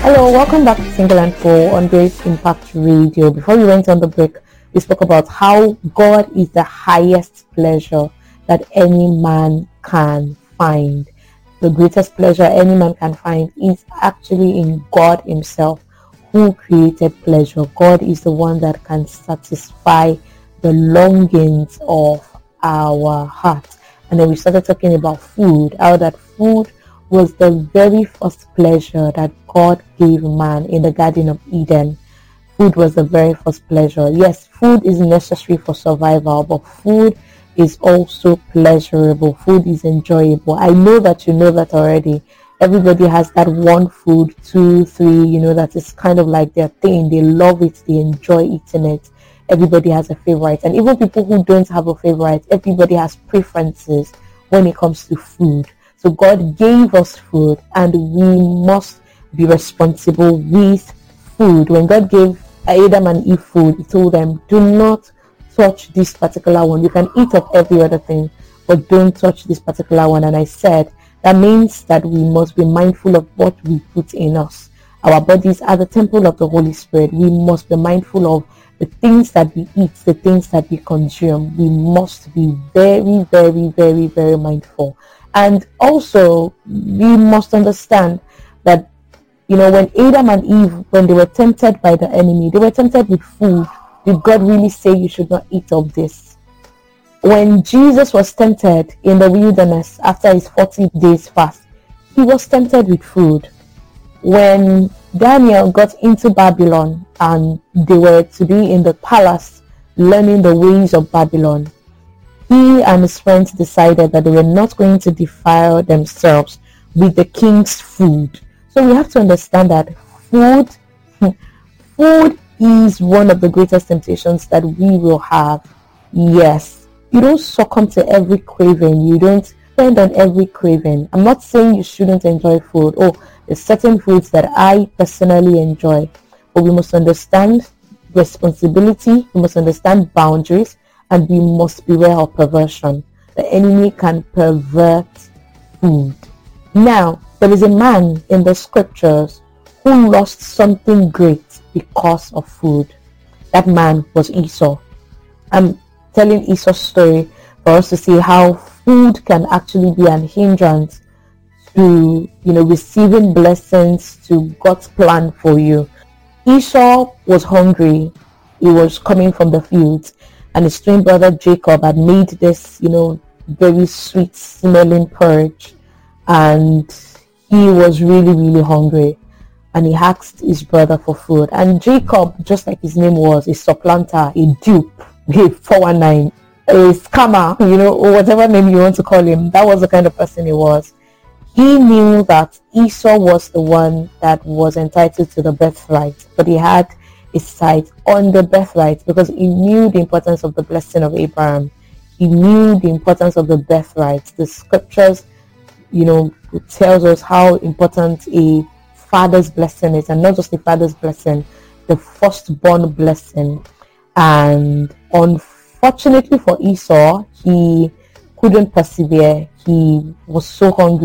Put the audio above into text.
Hello, welcome back to Single and Full on Grace Impact Radio. Before we went on the break, we spoke about how God is the highest pleasure that any man can find. The greatest pleasure any man can find is actually in God Himself, who created pleasure. God is the one that can satisfy the longings of our hearts. And then we started talking about food, how that food was the very first pleasure that God gave man in the Garden of Eden. Food was the very first pleasure. Yes, food is necessary for survival, but food is also pleasurable. Food is enjoyable. I know that you know that already. Everybody has that one food, 2, 3, that is kind of like their thing. They love it. They enjoy eating it. Everybody has a favorite. And even people who don't have a favorite, everybody has preferences when it comes to food. So God gave us food and we must be responsible with food. When God gave Adam and Eve food, He told them, do not touch this particular one. You can eat of every other thing, but don't touch this particular one. And I said, that means that we must be mindful of what we put in us. Our bodies are the temple of the Holy Spirit. We must be mindful of the things that we eat, the things that we consume. We must be very, very, very, very mindful. And also, we must understand that, when Adam and Eve, when they were tempted by the enemy, they were tempted with food. Did God really say you should not eat of this? When Jesus was tempted in the wilderness after his 40 days fast, he was tempted with food. When Daniel got into Babylon and they were to be in the palace learning the ways of Babylon, he and his friends decided that they were not going to defile themselves with the king's food. So we have to understand that food is one of the greatest temptations that we will have. Yes, you don't succumb to every craving. You don't spend on every craving. I'm not saying you shouldn't enjoy food. There's certain foods that I personally enjoy. But we must understand responsibility. We must understand boundaries. And we must beware of perversion. The enemy can pervert food. Now, there is a man in the scriptures who lost something great because of food. That man was Esau. I'm telling Esau's story for us to see how food can actually be an hindrance to, receiving blessings, to God's plan for you. Esau was hungry. He was coming from the fields. And his twin brother Jacob had made this, very sweet smelling porridge. And he was really, really hungry. And he asked his brother for food. And Jacob, just like his name was, a supplanter, a dupe, a 419, a scammer, or whatever name you want to call him. That was the kind of person he was. He knew that Esau was the one that was entitled to the birthright. But he had his sight on the birthright because he knew the importance of the blessing of Abraham. He knew the importance of the birthright. The scriptures, it tells us how important a father's blessing is, and not just a father's blessing, the firstborn blessing. And unfortunately for Esau, he couldn't persevere. He was so hungry.